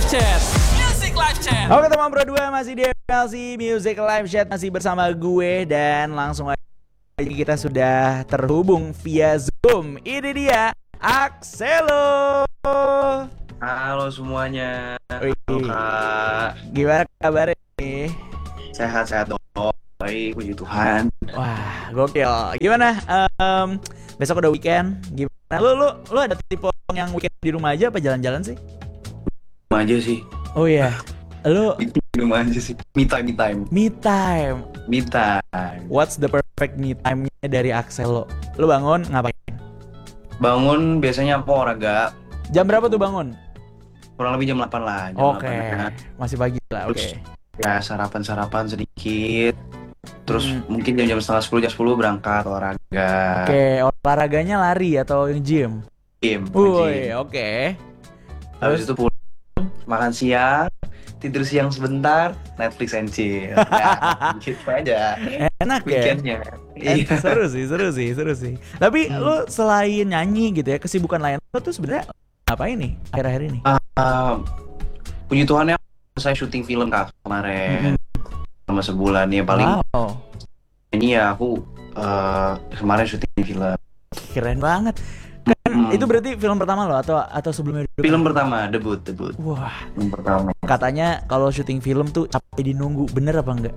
Chat. Music Live Chat. Oke teman berdua, masih di MLC Music Live Chat, masih bersama gue dan langsung aja kita sudah terhubung via Zoom. Ini dia Axelo. Halo semuanya. Wih. Halo Kak. Gimana kabarnya nih? Sehat-sehat dong. Baik, puji Tuhan. Wah, gokil. Gimana? Besok udah weekend. Gimana? Lu ada tipe orang yang weekend di rumah aja apa jalan-jalan sih? Rumah aja sih. Oh iya. Lu Di rumah aja sih. Me time. me time. Me time. What's the perfect me time-nya dari Axelo? Lu bangun ngapain? Bangun biasanya aku olahraga. Jam berapa tuh bangun? Kurang lebih jam 8 lah. Jam Oke, 8 masih pagi lah. Oke. Terus ya sarapan sedikit. Terus mungkin jam setengah 10, jam 10 berangkat olahraga. Oke, olahraganya lari atau gym? Gym. Woi, oke. Habis itu pulang, makan siang, tidur siang sebentar, Netflix and chill. Ya, gitu aja. Enak ya? Weekendnya. Iya. Seru sih. Tapi lu selain nyanyi gitu ya, kesibukan lain lu tuh sebenarnya ngapain nih akhir-akhir ini? Puji Tuhan ya, saya syuting film Kak kemarin selama sebulan ya paling. Wow, Ini ya aku kemarin syuting film. keren banget. Kan itu berarti film pertama lo atau sebelumnya? Film pertama, debut. Wah, Film pertama. katanya kalau syuting film tuh capek dinunggu, bener apa enggak?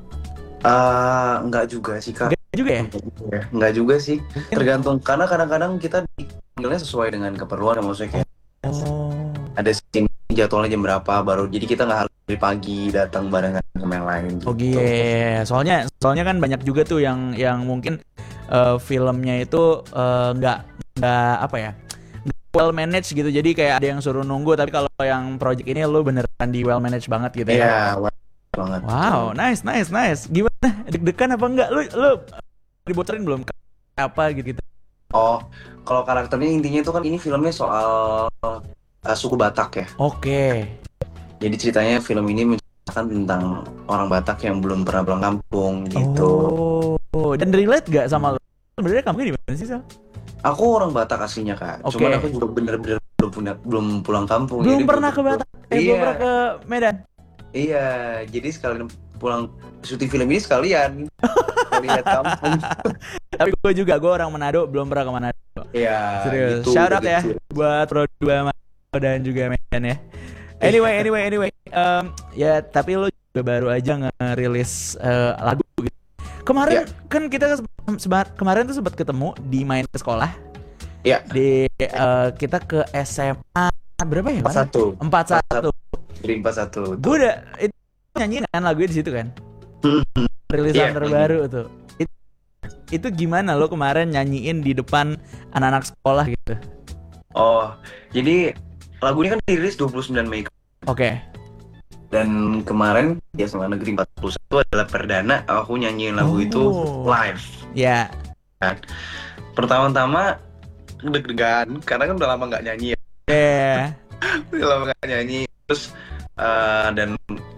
Enggak juga sih Kak. Enggak juga ya? Enggak juga sih. Tergantung karena kadang-kadang kita dipanggilnya sesuai dengan keperluan, maksudnya kayak Oh. ada scene jadwalnya jam berapa baru. Jadi kita nggak harus dari pagi datang barengan sama yang lain. Oh gitu. iya, soalnya kan banyak juga tuh yang mungkin filmnya itu nggak apa ya, nggak well managed gitu. Jadi kayak ada yang suruh nunggu, tapi kalau yang project ini lo beneran di well managed banget gitu ya. Iya, banget. Wow, nice. Gimana? Deg-degan apa enggak? Lu dibocorin belum apa gitu? Oh, kalau karakternya intinya itu kan ini filmnya soal suku Batak ya. Oke. Jadi ceritanya film ini menceritakan tentang orang Batak yang belum pernah pulang kampung gitu. Oh, dan relate gak sama lo? Sebenarnya kamu di mana sih, Sal? Aku orang Batak aslinya Kak. Oke. Cuman aku juga bener-bener belum pulang kampung. Belum Jadi pernah ke Batak? Belum Iya. pernah ke Medan? Iya, jadi sekalian pulang syuting film ini sekalian lihat kampung. Tapi gue orang Manado, belum pernah ke Manado. Iya. Serius, gitu, shout out ya gitu. buat Pro 2 dan juga Medan ya. Anyway, ya tapi lo juga baru aja ngerilis lagu gitu. Kemarin kan kita kemarin tuh sempat ketemu di main ke sekolah. Iya. Di kita ke SMA berapa ya? 41. 41. Jadi 41. Gue udah itu nyanyi kan lagunya di situ kan. Rilisan Iya, terbaru tuh. Itu gimana lo kemarin nyanyiin di depan anak-anak sekolah gitu? Oh, jadi lagu ini kan dirilis 29 Mei. Oke. Dan kemarin di SMA Negeri 41 adalah perdana aku nyanyiin lagu itu live. Ya. Pertama-tama deg-degan karena kan udah lama nggak nyanyi ya. Udah lama nggak nyanyi. Terus dan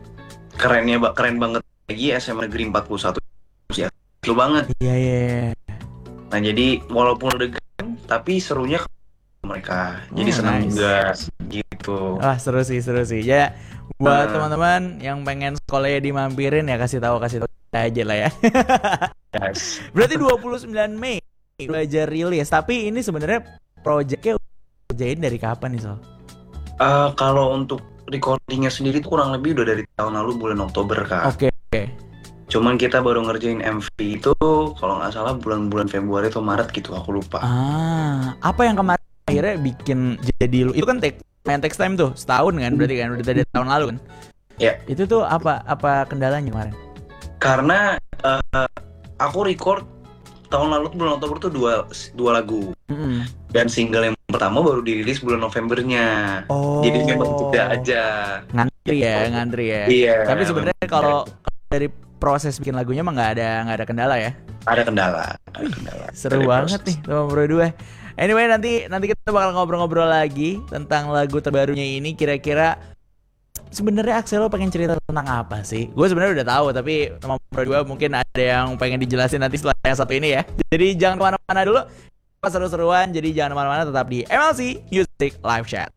keren banget lagi SMA Negeri 41 ya. Seru banget. Iya. Nah, jadi walaupun deg-degan tapi serunya ke mereka. Jadi senang nice. juga gitu. Wah, seru sih. Ya, buat teman-teman yang pengen sekolahnya dimampirin ya kasih tahu aja lah ya. Yes. Berarti 29 Mei udah aja rilis. Tapi ini sebenarnya projectnya kerjain dari kapan nih, Sol? Kalau untuk recordingnya sendiri tuh kurang lebih udah dari tahun lalu bulan Oktober Kak. Oke. Cuman kita baru ngerjain MV itu kalau nggak salah bulan-bulan Februari atau Maret gitu, aku lupa. Apa yang kemarin akhirnya bikin jadi itu kan main text time tuh setahun kan, berarti kan udah dari tahun lalu kan? Ya. Itu tuh apa kendalanya kemarin? Karena aku record tahun lalu bulan Oktober tuh dua lagu. Dan single yang pertama baru dirilis bulan Novembernya. Jadi memang tidak aja ngantri ya. Iya. Tapi sebenarnya kalau dari proses bikin lagunya mah nggak ada kendala ya? Ada kendala. Seru Dari banget proses. nih teman Pro 2. Anyway, nanti kita bakal ngobrol-ngobrol lagi tentang lagu terbarunya ini. Kira-kira sebenarnya Axelo pengen cerita tentang apa sih? Gue sebenarnya udah tahu, tapi teman Pro 2 mungkin ada yang pengen dijelasin nanti setelah yang satu ini ya. Jadi jangan kemana-mana dulu. Seru-seruan, jadi jangan kemana-mana, tetap di MLC Music Live Chat.